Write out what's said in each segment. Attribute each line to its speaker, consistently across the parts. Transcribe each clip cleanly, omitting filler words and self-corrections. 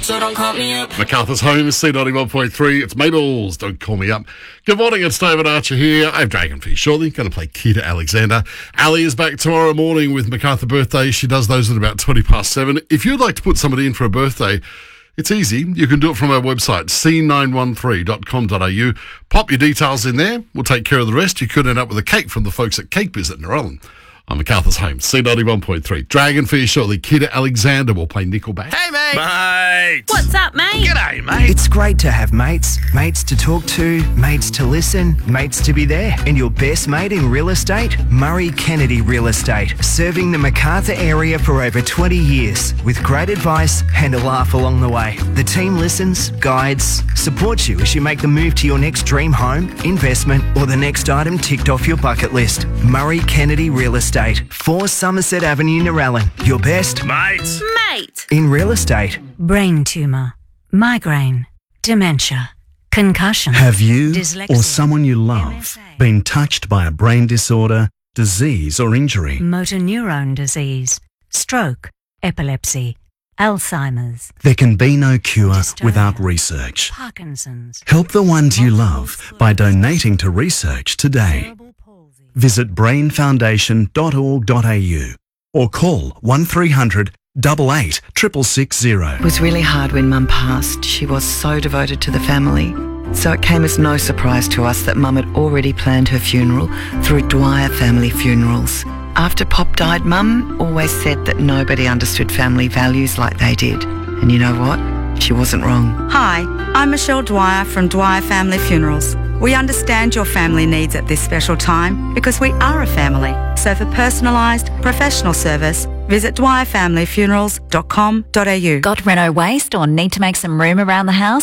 Speaker 1: so don't call me up.
Speaker 2: MacArthur's Home, C91.3. It's Mabel's Don't Call Me Up. Good morning, it's David Archer here. I have Dragonfish shortly. Going to play Kita Alexander. Ali is back tomorrow morning with MacArthur birthday. She does those at about 7:20. If you'd like to put somebody in for a birthday, it's easy. You can do it from our website, c913.com.au. Pop your details in there. We'll take care of the rest. You could end up with a cake from the folks at Cake Biz at Narellan. On MacArthur's Home, C91.3. Dragonfish shortly. Kita Alexander will play Nickelback.
Speaker 3: Hey, mate.
Speaker 4: Mate.
Speaker 5: What's up, mate?
Speaker 4: G'day, mate.
Speaker 3: It's great to have mates. Mates to talk to, mates to listen, mates to be there. And your best mate in real estate? Murray Kennedy Real Estate. Serving the MacArthur area for over 20 years. With great advice and a laugh along the way. The team listens, guides, supports you as you make the move to your next dream home, investment, or the next item ticked off your bucket list. Murray Kennedy Real Estate. 4 Somerset Avenue, Narellan. Your best
Speaker 4: Mates.
Speaker 5: Mate.
Speaker 3: in real estate.
Speaker 6: Brain tumour, migraine, dementia, concussion.
Speaker 7: Have you
Speaker 6: Dyslexia,
Speaker 7: or someone you love
Speaker 6: MSA.
Speaker 7: been touched by a brain disorder, disease or injury?
Speaker 6: Motor neurone disease, stroke, epilepsy, Alzheimer's,
Speaker 7: There can be no cure
Speaker 6: Dystonia.
Speaker 7: without research.
Speaker 6: Parkinson's.
Speaker 7: Help the ones you love by donating to research today.
Speaker 6: Cerebral palsy.
Speaker 7: Visit brainfoundation.org.au or call 1300 88 660.
Speaker 8: It was really hard when Mum passed. She was so devoted to the family. So it came as no surprise to us that Mum had already planned her funeral through Dwyer Family Funerals. After Pop died, Mum always said that nobody understood family values like they did. And you know what? She wasn't wrong.
Speaker 9: Hi, I'm Michelle Dwyer from Dwyer Family Funerals. We understand your family needs at this special time because we are a family. So for personalised, professional service, visit dwyerfamilyfunerals.com.au.
Speaker 10: Got Renault waste or need to make some room around the house?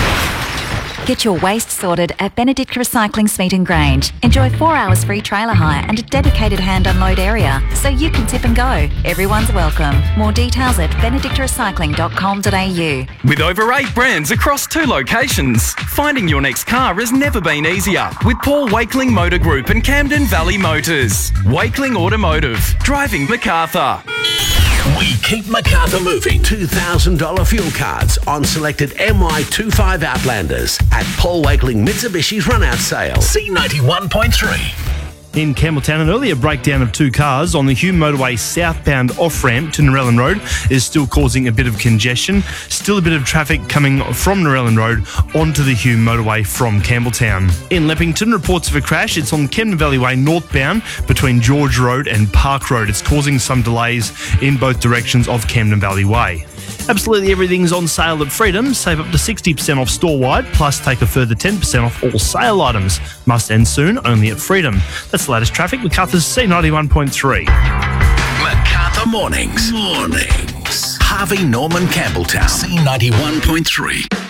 Speaker 10: Get your waste sorted at Benedict Recycling Smeaton Grange. Enjoy 4 hours free trailer hire and a dedicated hand unload area so you can tip and go. Everyone's welcome. More details at benedictrecycling.com.au.
Speaker 4: With over 8 brands across 2 locations, finding your next car has never been easier with Paul Wakeling Motor Group and Camden Valley Motors. Wakeling Automotive, driving MacArthur.
Speaker 11: We keep MacArthur moving. $2,000 fuel cards on selected MY25 Outlanders at Paul Wakeling Mitsubishi's run-out sale. C91.3.
Speaker 12: In Campbelltown, an earlier breakdown of 2 cars on the Hume Motorway southbound off-ramp to Narellan Road is still causing a bit of congestion. Still a bit of traffic coming from Narellan Road onto the Hume Motorway from Campbelltown. In Leppington, reports of a crash. It's on Camden Valley Way northbound between George Road and Park Road. It's causing some delays in both directions of Camden Valley Way. Absolutely everything's on sale at Freedom. Save up to 60% off store-wide, plus take a further 10% off all sale items. Must end soon, only at Freedom. That's the latest traffic. MacArthur's C91.3.
Speaker 11: MacArthur Mornings. Harvey Norman Campbelltown. C91.3.